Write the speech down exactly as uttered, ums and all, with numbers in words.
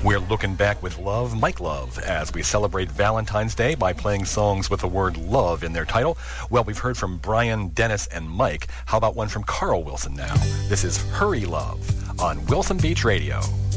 We're looking back with Love, Mike Love, as we celebrate Valentine's Day by playing songs with the word love in their title. Well, we've heard from Brian, Dennis, and Mike. How about one from Carl Wilson now? This is Hurry Love on Wilson Beach Radio.